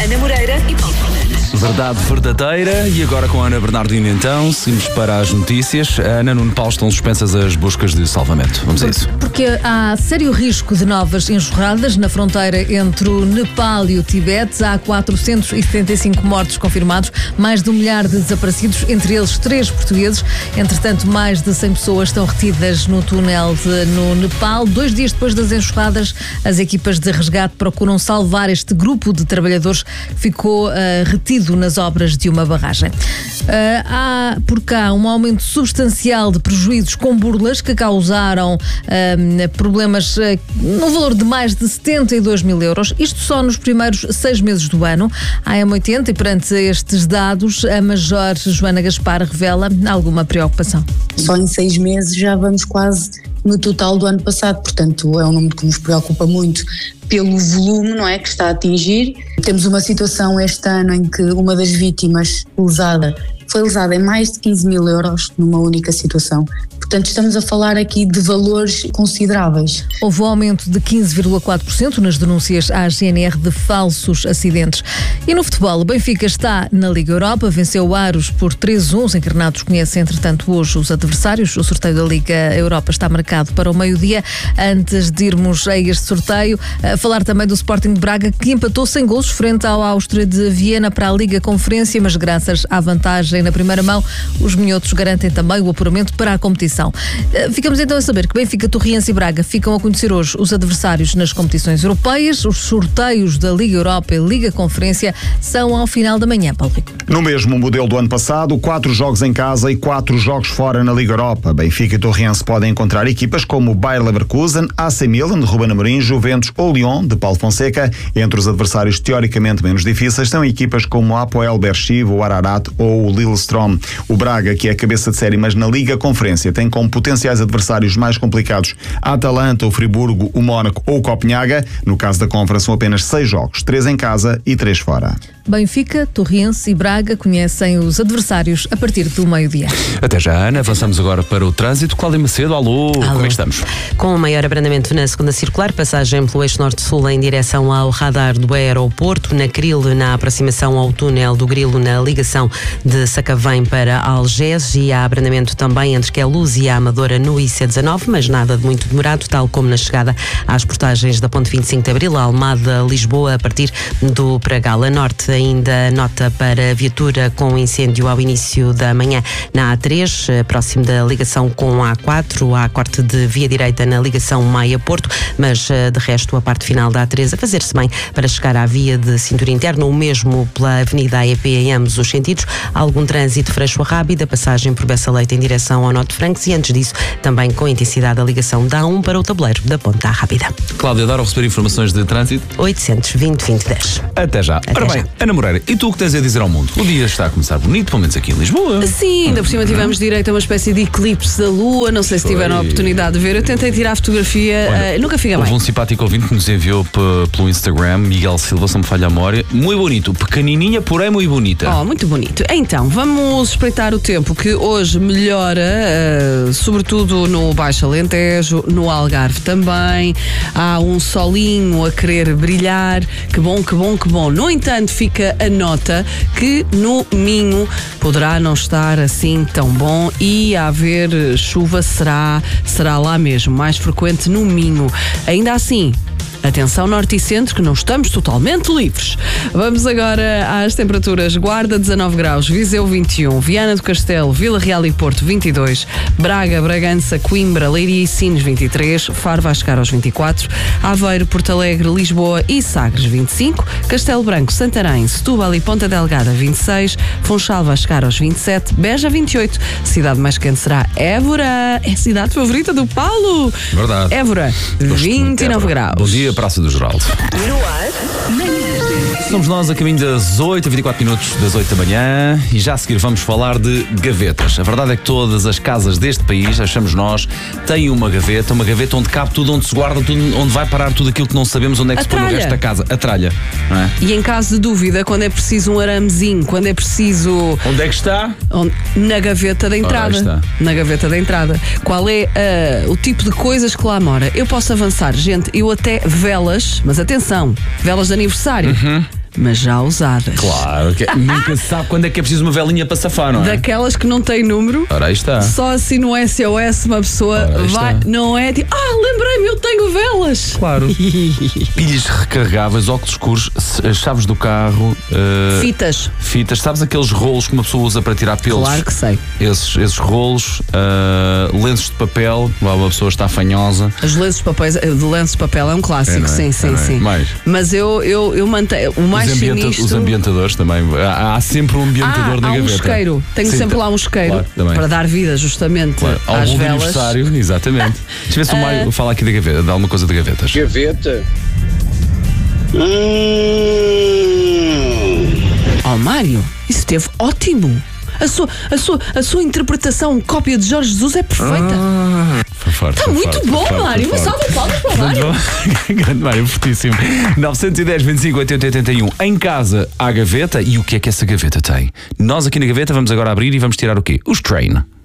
Ana Moreira e Paulo Fernandes. Verdade verdadeira. E agora com a Ana Bernardino, então, seguimos para as notícias. A Ana, Nuno Paulo, estão suspensas as buscas de salvamento. Vamos a isso. Porque há sério risco de novas enxurradas na fronteira entre o Nepal e o Tibete. Há 475 mortos confirmados, mais de 1 milhar de desaparecidos, entre eles 3 portugueses. Entretanto, mais de 100 pessoas estão retidas no túnel no Nepal. 2 dias depois das enxurradas, as equipas de resgate procuram salvar este grupo de trabalhadores que ficou retido nas obras de uma barragem. Há por cá um aumento substancial de prejuízos com burlas que causaram problemas no valor de mais de 72 mil euros. Isto só nos primeiros 6 meses do ano. A M80, e perante estes dados, a Major Joana Gaspar revela alguma preocupação. Só em 6 meses já vamos quase no total do ano passado, portanto é um número que nos preocupa muito pelo volume, não é, que está a atingir. Temos uma situação este ano em que uma das vítimas foi lesada em mais de 15 mil euros numa única situação. Portanto, estamos a falar aqui de valores consideráveis. Houve um aumento de 15,4% nas denúncias à GNR de falsos acidentes. E no futebol, o Benfica está na Liga Europa, venceu o Aros por 3-1. Os encarnados conhecem, entretanto, hoje os adversários. O sorteio da Liga Europa está marcado para o meio-dia. Antes de irmos a este sorteio, a falar também do Sporting de Braga, que empatou sem golos frente ao Áustria de Viena para a Liga Conferência, mas graças à vantagem na primeira mão, os minhotos garantem também o apuramento para a competição. Ficamos então a saber que Benfica, Torriense e Braga ficam a conhecer hoje os adversários nas competições europeias. Os sorteios da Liga Europa e Liga Conferência são ao final da manhã, Paulo Rico. No mesmo modelo do ano passado, 4 jogos em casa e 4 jogos fora na Liga Europa. Benfica e Torriense podem encontrar equipas como o Bayer Leverkusen, AC Milan, de Ruben Amorim, Juventus ou Lyon, de Paulo Fonseca. Entre os adversários teoricamente menos difíceis estão equipas como o Apoel Beersheva, o Ararat ou o Lillestrøm. O Braga, que é a cabeça de série, mas na Liga Conferência, tem como potenciais adversários mais complicados a Atalanta, o Friburgo, o Mónaco ou o Copenhaga. No caso da Conference são apenas 6 jogos, 3 em casa e 3 fora. Benfica, Torriense e Braga conhecem os adversários a partir do meio-dia. Até já, Ana. Avançamos agora para o trânsito. Cláudia Macedo, alô. Como é que estamos? Com o maior abrandamento na segunda circular, passagem pelo eixo norte-sul em direção ao radar do aeroporto, na Cril, na aproximação ao túnel do Grilo, na ligação de Sacavém para Algés, e há abrandamento também entre Queluz e a Amadora no IC19, mas nada de muito demorado, tal como na chegada às portagens da Ponte 25 de Abril, a Almada, Lisboa, a partir do Pragal. A norte, ainda nota para viatura com incêndio ao início da manhã na A3, próximo da ligação com a A4, há corte de via direita na ligação Maia-Porto, mas de resto a parte final da A3 a fazer-se bem para chegar à via de cintura interna, o mesmo pela Avenida AEP em ambos os sentidos. Algum trânsito Freixo a Rábida, passagem por Bessa Leite em direção ao Norte de Francos, e antes disso também com intensidade a ligação da A1 para o tabuleiro da Ponta Rábida. Cláudia, adoro receber informações de trânsito. 820-2010. Até já. Ora bem, Ana Moreira, e tu o que tens a dizer ao mundo? O dia está a começar bonito, pelo menos aqui em Lisboa. Sim, ainda por cima tivemos direito a uma espécie de eclipse da Lua. Não sei se tiveram a oportunidade de ver. Eu tentei tirar a fotografia, nunca fica bem. Houve um simpático ouvinte que nos enviou pelo Instagram, Miguel Silva, se não me falha a memória. Muito bonito, pequenininha, porém muito bonita. Oh, muito bonito. Então, vamos espreitar o tempo, que hoje melhora, sobretudo no Baixo Alentejo, no Algarve também. Há um solinho a querer brilhar. Que bom, que bom, que bom. No entanto, fica a nota que no Minho poderá não estar assim tão bom e a haver chuva será lá mesmo, mais frequente no Minho. Ainda assim, atenção norte e centro, que não estamos totalmente livres. Vamos agora às temperaturas. Guarda 19 graus, Viseu 21, Viana do Castelo, Vila Real e Porto 22, Braga, Bragança, Coimbra, Leiria e Sines 23, Faro vai chegar aos 24, Aveiro, Porto Alegre, Lisboa e Sagres 25, Castelo Branco, Santarém, Setúbal e Ponta Delgada 26, Funchal vai chegar aos 27, Beja 28, cidade mais quente será Évora, é a cidade favorita do Paulo. Verdade. Évora, 29 graus. Bom dia, Praça do Geraldo. No ar, manhãs Somos nós a caminho das 8h24 das 8 da manhã, e já a seguir vamos falar de gavetas. A verdade é que todas as casas deste país, achamos nós, têm uma gaveta onde cabe tudo, onde se guarda tudo, onde vai parar tudo aquilo que não sabemos onde é que se põe no resto da casa. A tralha, não é? E em caso de dúvida, quando é preciso um aramezinho, quando é preciso... Onde é que está? Na gaveta da entrada. Na gaveta da entrada. Qual é o tipo de coisas que lá mora? Eu posso avançar, gente, eu até velas, mas atenção, velas de aniversário. mas já usadas. Claro, nunca se sabe quando é que é preciso uma velinha para safar, não é? Daquelas que não têm número. Ora, aí está. Só assim no SOS uma pessoa vai. Não é tipo, lembrei-me, eu tenho velas. Claro. Pilhas recarregáveis, óculos escuros, chaves do carro. Fitas. Sabes aqueles rolos que uma pessoa usa para tirar pelos? Claro que sei. Esses rolos, lenços de papel, uma pessoa está fanhosa. Os lenços de papel é um clássico, sim. Mais. Mas eu mantenho. O mais sinistro. Os ambientadores também. Há sempre um ambientador na gaveta. Um isqueiro. Tenho sempre lá um isqueiro para dar vida justamente às algum velas. Aniversário, exatamente. Deixa eu ver se o Mário fala aqui da gaveta, de alguma coisa de gavetas. Gaveta. Mário, isso esteve ótimo. A sua interpretação, cópia de Jorge Jesus é perfeita. Está muito bom, Mário. Uma salva de palmas para o Mário. Grande Mário, fortíssimo. 910, 25, 80, 81. Em casa há gaveta. E o que é que essa gaveta tem? Nós aqui na gaveta vamos agora abrir e vamos tirar o quê? Os Train.